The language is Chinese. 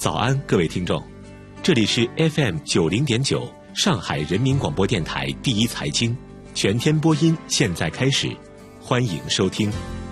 早安，各位听众，这里是 FM90.9上海人民广播电台第一财经全天播音，现在开始，欢迎收听。